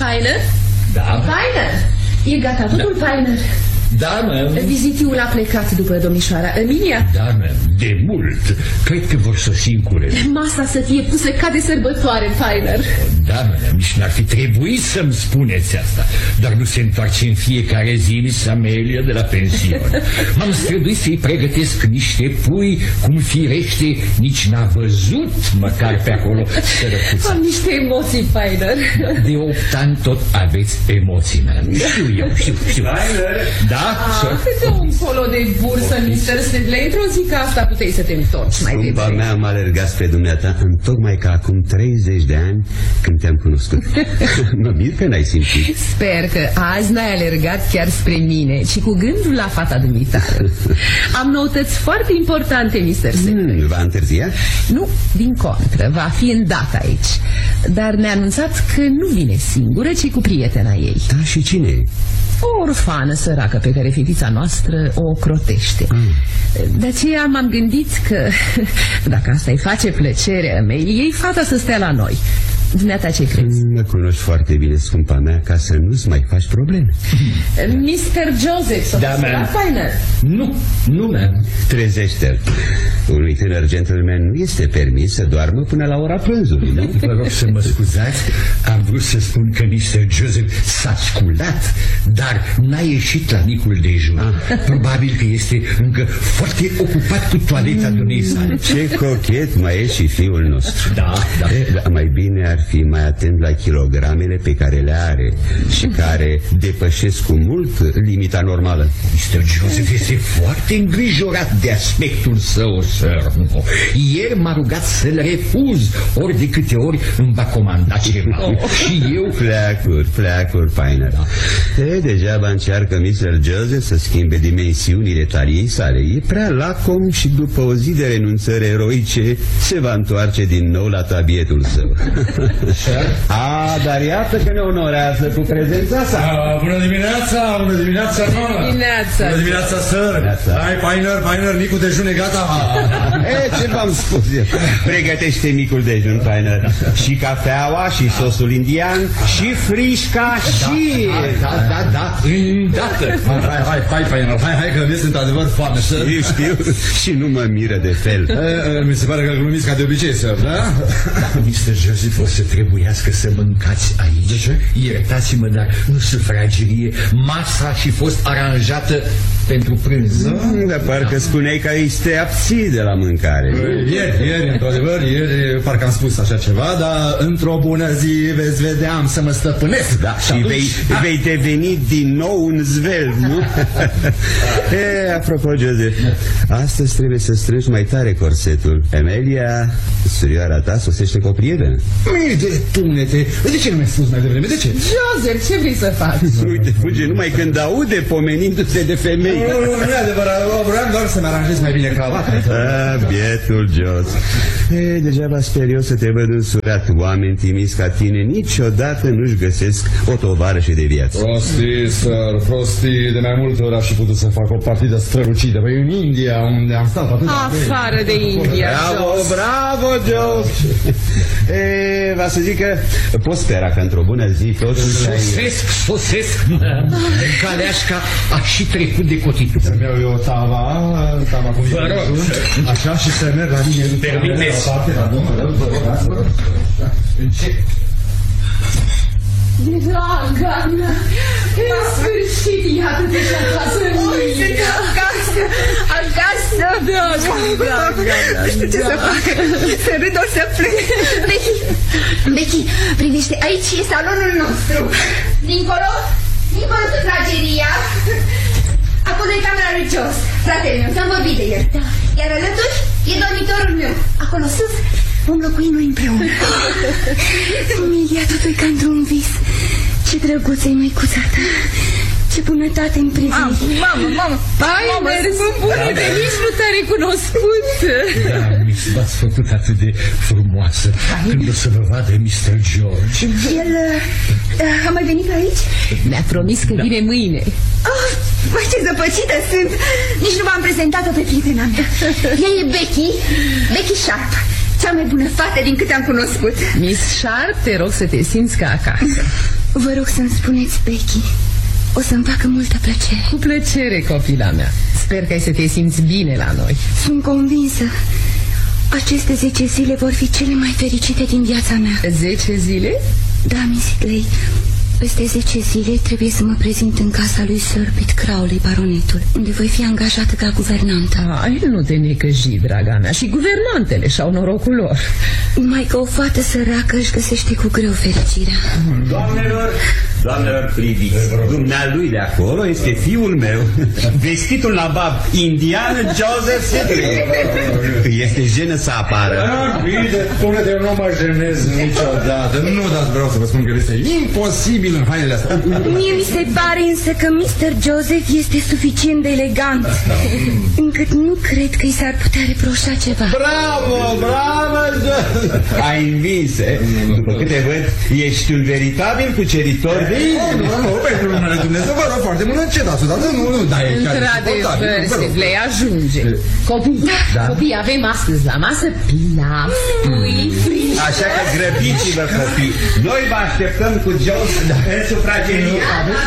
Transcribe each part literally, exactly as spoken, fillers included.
Painer? Da. Painer, e gata totul, da. Painer. Da, mă. Vizitiul a plecat după domnișoara Emilia. Da, mă, de mult. Cred că vor sosi în curând. Masa să fie pusă ca de sărbătoare, Painer. Da, mă, nici n-ar fi trebuit să-mi spuneți asta. Dar nu se întoarce în fiecare zi Miss Amelia de la pensiune. M-am străduit să-i pregătesc niște pui, cum firește nici n-a văzut măcar pe acolo sărăcuța. Am niște emoții, Painer. De opt ani tot aveți emoții, mă. Știu eu, știu, știu. Da? Ah, câte un polo de bursă, mister Sedley. Într-o zi ca asta puteai să te întorci mai devreme. Scumpa mea m-a alergat spre dumneata întocmai ca acum treizeci de ani când te-am cunoscut. Mă mir că n-ai simțit. Sper că azi n-ai alergat chiar spre mine, ci cu gândul la fata dumitare. Am noutăți foarte importante, mister Sedley. Hmm, va întârzia? Nu, din contră, va fi îndată aici. Dar ne-a anunțat că nu vine singură, ci cu prietena ei. Da, și cine e? O orfană săracă pe care fetița noastră o ocrotește. mm. De aceea m-am gândit că dacă asta îi face plăcere Ameliei, fata să stea la noi. Dumneata ce crezi? Mă cunoști foarte bine, scumpa mea, ca să nu-ți mai faci probleme. mister Joseph, da, Painer. Nu, nu, ma'am. Trezește-l. Unui tânăr gentleman nu este permis să doarmă până la ora prânzului, nu? Vă rog să mă scuzați. Am vrut să spun că mister Joseph s-a sculat, dar n-a ieșit la micul dejun. ah. Probabil că este încă foarte ocupat cu toaleta mm. dumnei sale. Ce cochet mai e și fiul nostru. Da, da. Da, mai bine ar fi mai atent la kilogramele pe care le are și care depășesc cu mult limita normală. mister Joseph este foarte îngrijorat de aspectul său, sir. Ieri m-a rugat să-l refuz ori de câte ori îmi va comanda ceva. oh. Și eu... Pleacuri, pleacuri, Painer. Da. E, degeaba încearcă mister Joseph să schimbe dimensiunile taliei sale. E prea lacom și după o zi de renunțări eroice se va întoarce din nou la tabietul său. A, dar iată că ne onorează cu prezența sa. A, bună dimineața, bună dimineața, bună dimineața. Bună dimineața, sir. Hai, Painer, Painer, micul dejun e gata. E, ce v-am spus eu? Pregătește micul dejun, Painer. Și cafeaua, și sosul indian, și frișca, și... Da, da, da, da, îndată. Hai, hai, hai, Painer, hai, hai, că mi este într-adevăr foame, sir. Știu, știu, și nu mă miră de fel. E, mi se pare că glumiți ca de obicei, sir, da? Da, mister Joseph, o să trebuiască să mâncați aici. De ce? Iertați-mă, dar în sufragerie masa și fost aranjată pentru prânz. Mm, dar parcă spuneai că îi te abții de la mâncare. Ieri, ieri, într-adevăr, ieri parcă am spus așa ceva, dar într-o bună zi veți vedea, am să mă stăpânesc. Da, și atunci... vei, vei deveni din nou un zvel, nu? E, apropo, Joseph, astăzi trebuie să strângi mai tare corsetul. Amelia, surioara ta, sosește cu o prietenă. Mii de tunete, de ce nu mi-ai spus mai devreme, de ce? Joseph, ce vrei să faci? Uite, fuge numai când aude pomenindu-se de femei. Nu, nu, nu e adevărat, vreau doar să-mi aranjez mai bine cravata. Ah, bietul Jos. E, degeaba sper eu să te văd însurat. Oameni timizi ca tine niciodată nu-și găsesc o tovarășă de viață. Prostii, sir, prostii. De mai multe ori aș fi putut să fac o partidă strălucită. Păi în India, unde am stat atât. Afară de India, Bravo, Jos. bravo, Jos. E, va să zic că poți spera că într-o bună zi totul... Sosesc, sosesc. Caleașca a și trecut de cotitul. Să-mi iau eu tava, tava cu mine. Așa și să merg la mine. Permiteți. Încep. Draga mea, în sfârșit, iată-te și acasă în mine. Acasă, acasă. Da, da, da. Nu știu ce să fac, să râd, o să plâng. Becky, Becky, privește, aici e salonul nostru. Dincolo, dincolo sufrageria. Acolo e camera lui Jos, fratele meu, ți-am vorbit de el. Iar alături e dormitorul meu. Acolo sus vom locui noi împreună. Emilia, totul e ca într-un vis. Ce drăguță e măicuța ta. Ce bunătate în privire. Mamă, mamă, Painer, spune de nici nu te-a recunoscut. Da, miss, v-ați făcut atât de frumoasă. Când o să vă vadă mister George. El uh, a mai venit aici? Mi-a promis că da. vine mâine. Oh, băi, ce zăpăcită sunt. Nici nu v-am prezentat-o pe prietena mea. Ea e Becky, Becky Sharp, cea mai bună fată din câte am cunoscut. Miss Sharp, te rog să te simți ca acasă. Vă rog să-mi spuneți, Becky. O să-mi facă multă plăcere. Cu plăcere, copila mea. Sper că ai să te simți bine la noi. Sunt convinsă. Aceste zece zile vor fi cele mai fericite din viața mea. Zece zile? Da, Miss Clay. Peste zece zile trebuie să mă prezint în casa lui Sir Pitt Crowley, baronetul, unde voi fi angajată ca guvernantă. Ai, nu te necăji, draga mea. Și guvernantele și-au norocul lor. Numai că o fată săracă își găsește cu greu fericirea. Doamnelor, doamnelor, priviți, dumnealui de acolo este fiul meu, vestitul nabab indian Joseph Sedley. Este jenă să apară. Ah, bine, spune-te, eu nu mă jenez niciodată. Nu, dar vreau să vă spun că este imposibil în hainele astea. Mie mi se pare însă că mister Joseph este suficient de elegant, încât nu cred că i s-ar putea reproșa ceva. Bravo, bravo, ai învinse. După câte văd, ești un veritabil cuceritor de Nu, nu, nu, pentru numele Dumnezeu vă rog foarte mult încetați odată, nu, nu, dar e chiar Într-adevăr, Sedley, ajunge. Copii, Da. copii, avem astăzi la masă pilaf, pui, friși. Așa că grăbiți-vă, copii. Noi vă așteptăm cu Jos în sufragerie.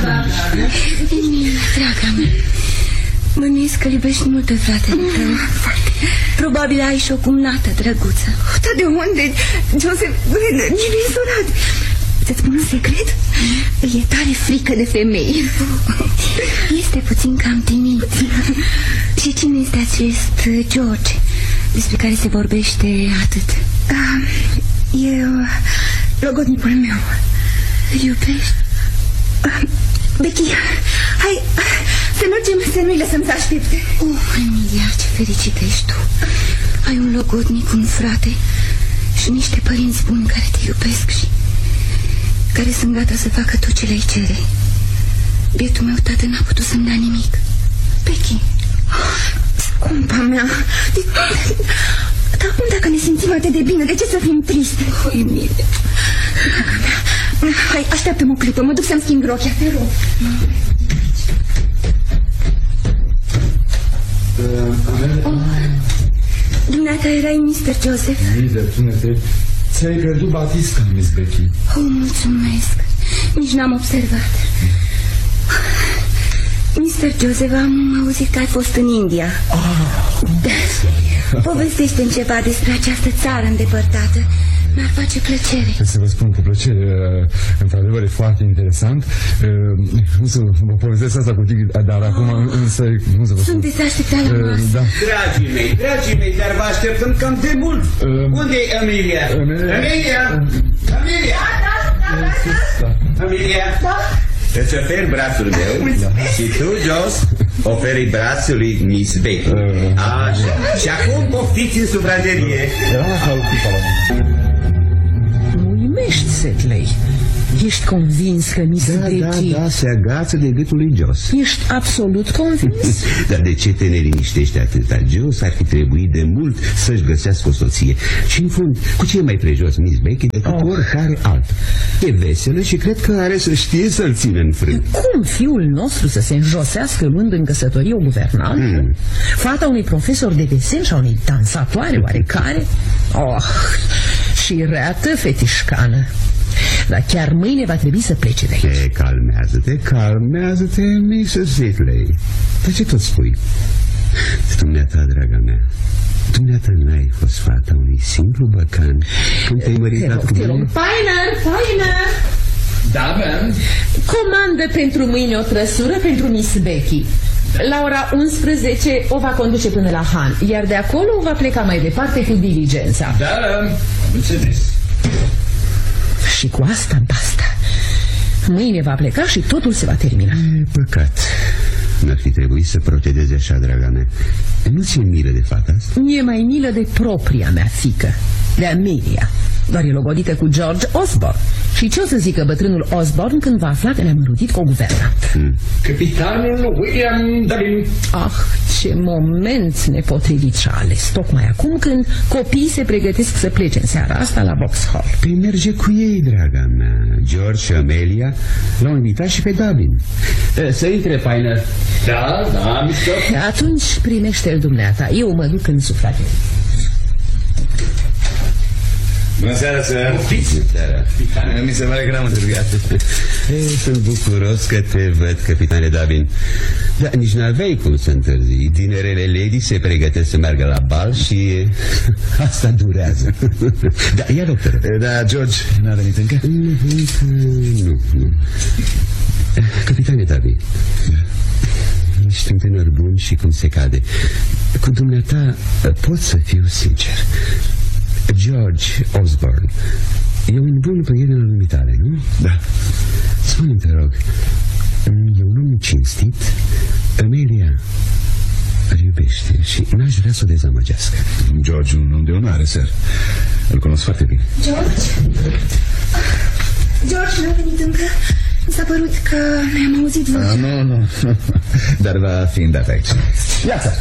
Emilia, draga mea, mănuiesc că iubești mult pe fratele tău. Probabil ai și o cumnată drăguță. Dar de unde? Joseph, nici nu e surat. Să-ți spun un secret? Îi e tare frică de femei. Este puțin cam timid. Și cine este acest George despre care se vorbește atât? Ah, e logodnicul meu. Îl iubești? Ah, Becky, hai să mergem să nu-i lăsăm să aștepte. Oh, Emilia, ce fericită ești tu. Ai un logodnic, un frate și niște părinți buni care te iubesc și care sunt gata să facă tot ce le-ai cere. Bietul meu tată n-a putut să-mi dea nimic. Becky, scumpa mea, de... dar acum dacă ne simțim atât de bine, de ce să fim triste? Oh, Emilia, hai, așteaptă-mă o clipă, mă duc să-mi schimb rochia, te rog. Dumneata erai mister Joseph? Lider, Dumnezeu, ți-ai pierdut batisca, Miss Becky. Oh, mulțumesc. Nici n-am observat. mister Joseph, am auzit că ai fost în India. Ah, Da. Povestește-mi ceva despre această țară îndepărtată. Mi-ar face plăcere. Să vă spun cu plăcere, într-adevăr e foarte interesant. Nu să vă povestesc asta cu tine, dar acum însă, nu să vă spun. Sunteți așteptat la masă. Da. Dragii mei, dragii mei, dar vă așteptăm cam de mult. Unde e Emilia? Emilia? Emilia? Emilia? Emilia? Îți oferi brațul meu și tu, Jos, oferi brațul lui Miss Becky. Așa. Și acum poftiți în sufragerie. Mă uimești, Sedley. Ești convins că Miss Da, Becky... da, da, se agață de gâtul lui Jos. Ești absolut convins? Dar de ce te neliniștești atâta? Jos ar fi trebuit de mult să-și găsească o soție. Și în fund, cu ce mai prejos Miss Becky decât Oh. oricare altă? E veselă și cred că are să știe să-l țină în frâu. Cum fiul nostru să se înjosească luând în căsătorie o guvernantă? Mm. Fata unui profesor de desen și a unei dansatoare oarecare? Oh, și reată fetișcană. Dar chiar mâine va trebui să plece de aici. E, calmează-te, calmează-te, missus Sedley. Dar ce tot spui? Dumneata, draga mea, dumneata n-ai fost fata unui simplu băcan când te-ai Te măritat rog, cu te rog. mine? Painer, Painer! Da, ma'am. Comandă pentru mâine o trăsură pentru Miss Becky. La ora unsprezece o va conduce până la Han, iar de acolo va pleca mai departe cu diligența. Da, ma'am. Am înțeles. Și cu asta basta. Mâine va pleca și totul se va termina. E păcat. N-ar fi trebuit să procedeze așa, draga mea. Nu ți-e milă de fata asta? Mi-e mai milă de propria mea fică, de Amelia. Doar e logodită cu George Osborne. Și ce o să zică bătrânul Osborne când va afla că ne-am înrudit cu o guvernantă? Hmm. Capitanul William Dublin. Ah, ce moment nepotrivit și ales. Tocmai acum când copiii se pregătesc să plece în seara asta la Vauxhall. Păi merge cu ei, draga mea. George și Amelia l-au invitat și pe Dublin. Să intre, Painer. Da, da, mister. Atunci primește-l dumneata. Eu mă duc în sufragerie. Bună seara, sir. Mi se pare că n-am întârziat. Sunt bucuros că te văd, capitane Dabin. Dar nici n-aveai cum să întârzi. Tinerele lady se pregătesc să meargă la bal și asta durează. Da, ia, doctor. Da, George n-a venit încă? Nu, nu. Capitane Dabin, ești un tânăr bun și cum se cade. Cu dumneata pot să fiu sincer. George Osborne e un bun prieten al dumitale, nu? Da. Spune-mi, te rog, e un om cinstit. Amelia îl iubește și n-aș vrea să o dezamăgească. George, un om de onoare, sir. Îl cunosc foarte bine. George? George n-a venit încă. Mi s-a părut că ne-am auzit vocea. Nu, nu, nu. Dar va fi îndat aici. Iată!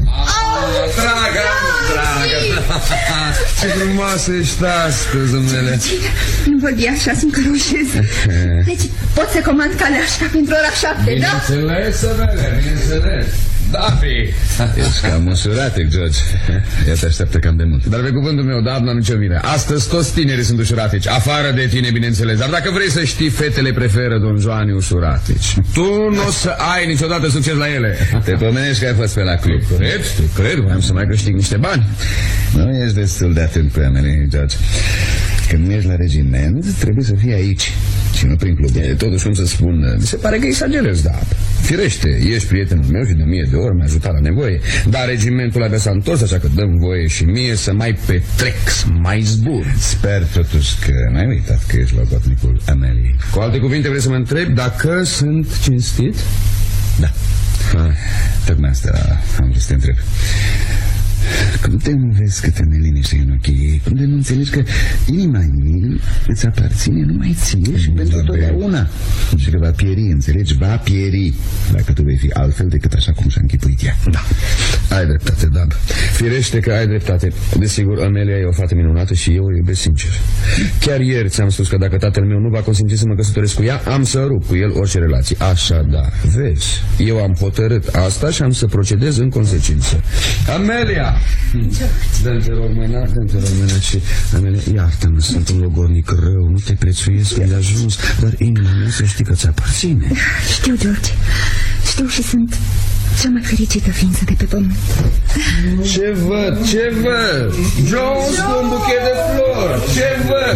Dragă, dragă! Ce frumoasă ești astăzi, domnule. Nu vorbi așa, simt că roșez. Deci pot să comand caleașca pentru ora șapte, da? Bineînțeles, Amele, bineînțeles. Da, fi. Ești cam ușuratic, George. Ea te așteaptă cam de mult. Dar pe cuvântul meu, da, n-am nicio vină. Astăzi toți tinerii sunt ușuratici, afară de tine, bineînțeles. Dar dacă vrei să știi, fetele preferă donjoanii ușuratici. Tu nu o să ai niciodată succes la ele. Te pomenești că ai fost pe la club. Cred, tu cred, voiam să mai câștig niște bani. Nu ești destul de atent pe Amelie, George. Când nu ești la regiment, trebuie să fii aici și nu prin club. E, totuși, cum să spun, mi se pare că exagerez, da. Firește, ești prietenul meu și de mie de ori m-ai ajutat la nevoie. Dar regimentul abia s-a întors, așa că dăm voie și mie să mai petrec, să mai zbur. Sper totuși că n-ai uitat că ești logotnicul Amelie. Cu alte cuvinte, vrei să mă întrebi dacă sunt cinstit? Da. Ah, tocmai asta am vrut să te întreb. Cum de nu vezi că te neliniște în ochii ei? Cum de nu înțelegi că inima ei îți aparține numai ție și pentru totdeauna? Și că va pieri, înțelegi? Va pieri dacă tu vei fi altfel decât așa cum și-a închipuit ea. Da, ai dreptate, Dab. Firește că ai dreptate. Desigur, Amelia e o fată minunată și eu o iubesc sincer. Chiar ieri ți-am spus că dacă tatăl meu nu va consimți să mă căsătoresc cu ea, am să rup cu el orice relație. Așadar, vezi, eu am hotărât asta și am să procedez în consecință. Amelia! Dă-mi te rog mâna, dă-mi te rog mâna și Amelia, iartă-mă, sunt un logornic rău, nu te prețuiesc unde ajuns, dar inima mea să știi că ți aparține. Știu, George, știu și sunt cea mai fericită ființă de pe pământ. Ce văd, ce văd? Jones cu un buchet de flori, ce văd?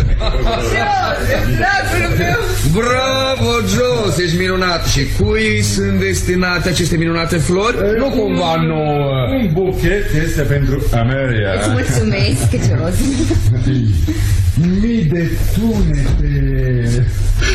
Dragul meu! Bravo, Jones, ești minunat. Și cui sunt destinate aceste minunate flori? Nu cumva nouă. Un buchet este pentru Amelia. Îți mulțumesc, George. Mii de tunete.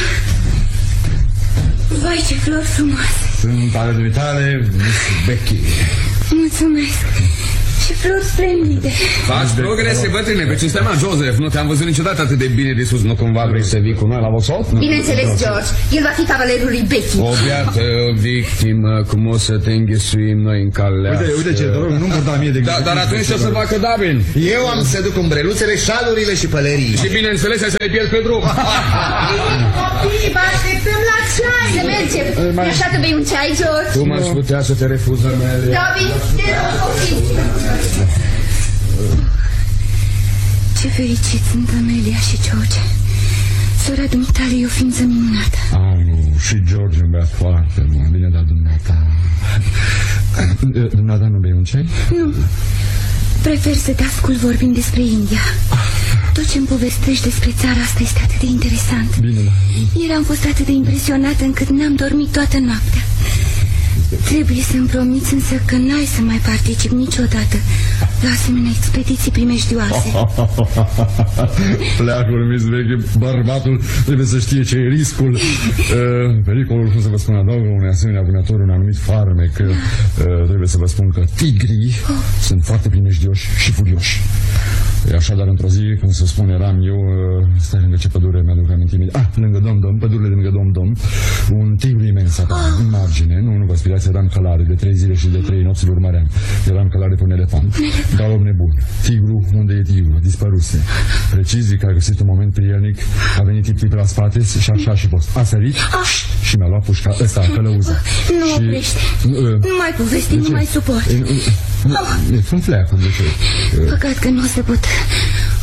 Vai, ce flori frumoase. Sunt ale dumitale, Miss Becky. Mulțumesc. Ce flori splendide. Faci progrese, bătrâne, pe cinstea mea, Joseph. Nu te-am văzut niciodată atât de bine de sus. Nu cumva vrei să vii cu noi la Vauxhall? Bineînțeles, George. El va fi cavalerul lui Becky. O biată victimă, cum o să te înghesuim noi în calea. Uite, uite ce, te rog, nu-mi porta mie de da, dar atunci ce o să facă Dabin? Eu am să duc umbreluțele, șalurile și pălării. Și bineînțeles, ai să le pierd pe drum. Copii, vă așteptăm la ceai. Să mergem. E așa că bei un ceai, George? Cum aș putea să te refuz, Amelia? Dabin, te rog, copii. Ce fericit sunt Amelia și George. Sora dumitale e o ființă minunată. Au, și George îmi bea foarte bun. Bine, dar dumneata... Dumneata nu bei un ceai? Nu. Prefer să te ascult vorbind despre India. Tot ce-mi povestești despre țara asta este atât de interesant. Bine, da. Ieri am fost atât de impresionată încât n-am dormit toată noaptea. Trebuie să-mi promiți însă că n-ai să mai particip niciodată la asemenea expediții primejdioase. Pleacul, Miss Becky, bărbatul trebuie să știe ce e riscul. uh, Pericolul, cum să vă spun, adaugă unei asemenea vânători un anumit farmec. uh, Trebuie să vă spun că tigrii oh. sunt foarte primejdioși și furioși. Așadar, într-o zi, cum să spun, eram eu, stai lângă ce pădure, mi-aduc amintire. Ah, lângă Dom-Dom, pădurile lângă Dom-Dom. Un tigru imens acolo, oh. în margine. Nu, nu vă speriați, eram călare, de trei zile și de trei nopți îl urmăream. Eram călare pe un elefant. Galop nebun. Tigru, unde e tigru? Dispăruse. Precizii că a găsit un moment prielnic, a venit tip-tip la spate și așa și post. A sărit oh. și mi-a luat pușca ăsta, călăuză. Nu și, oprește. Uh, nu mai povesti, nu mai suport. E un fleacul, de ce? Păcat că nu o să pot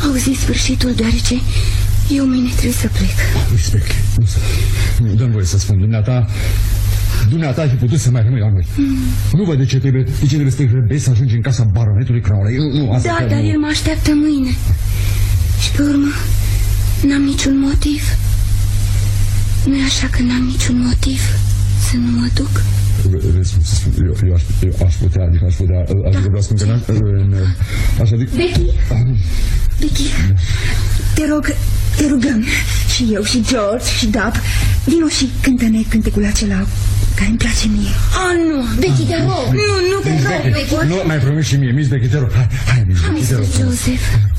auzi sfârșitul, deoarece eu mâine trebuie să plec. Respect, nu să... Dă-mi voie să spun, dumneata... Dumneata ai fi putut să mai rămâi la noi. mm. Nu văd de ce trebuie, de ce trebuie să te grăbești să ajungi în casa baronetului Crowley. Nu, nu, asta Da, dar nu... el mă așteaptă mâine. Și pe urmă n-am niciun motiv. Nu-i așa că n-am niciun motiv să nu mă duc? Eu, eu, aș, eu aș putea, adică aș putea, adică da. vreau să spun că n-aș, aș adică... Becky, Becky, te rog, te rugăm, și eu, și George, și Dab, vino și cântă-ne cântecul acela care îmi place mie. Oh, nu, Becky, te rog, nu, nu, te rog, Becky. Nu, mai promis și mie, Miss Becky, te rog, hai, hai, Miss Becky, te rog. Joseph.